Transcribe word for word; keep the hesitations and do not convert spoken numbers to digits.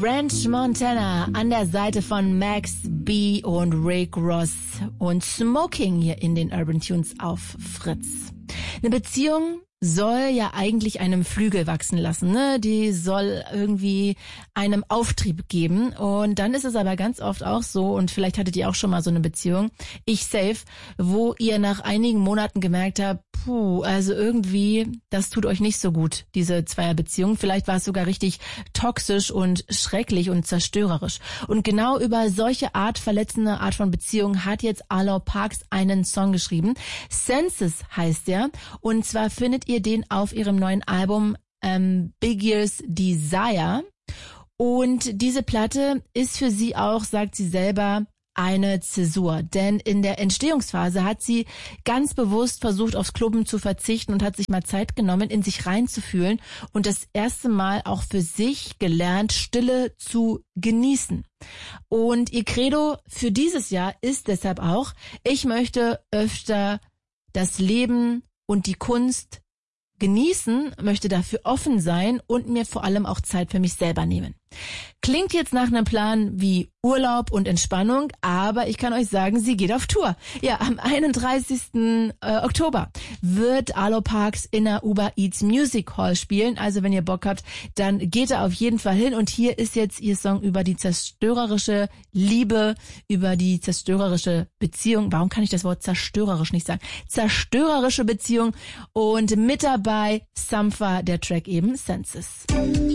French Montana an der Seite von Max B und Rick Ross und Smoking hier in den Urban Tunes auf Fritz. Eine Beziehung soll ja eigentlich einem Flügel wachsen lassen, ne? Die soll irgendwie einem Auftrieb geben. Und dann ist es aber ganz oft auch so, und vielleicht hattet ihr auch schon mal so eine Beziehung, ich safe, wo ihr nach einigen Monaten gemerkt habt, puh, also irgendwie, das tut euch nicht so gut, diese Zweierbeziehung. Vielleicht war es sogar richtig toxisch und schrecklich und zerstörerisch. Und genau über solche Art, verletzende Art von Beziehung hat jetzt Arlo Parks einen Song geschrieben. Senses heißt der. Und zwar findet ihr den auf ihrem neuen Album ähm, Big Years Desire. Und diese Platte ist für sie auch, sagt sie selber, eine Zäsur, denn in der Entstehungsphase hat sie ganz bewusst versucht, aufs Klubben zu verzichten und hat sich mal Zeit genommen, in sich reinzufühlen und das erste Mal auch für sich gelernt, Stille zu genießen. Und ihr Credo für dieses Jahr ist deshalb auch, ich möchte öfter das Leben und die Kunst genießen, möchte dafür offen sein und mir vor allem auch Zeit für mich selber nehmen. Klingt jetzt nach einem Plan wie Urlaub und Entspannung, aber ich kann euch sagen, sie geht auf Tour. Ja, am einunddreißigsten Oktober wird Arlo Parks in der Uber Eats Music Hall spielen. Also wenn ihr Bock habt, dann geht da auf jeden Fall hin. Und hier ist jetzt ihr Song über die zerstörerische Liebe, über die zerstörerische Beziehung. Warum kann ich das Wort zerstörerisch nicht sagen? Zerstörerische Beziehung. Und mit dabei Sampha, der Track eben Senses.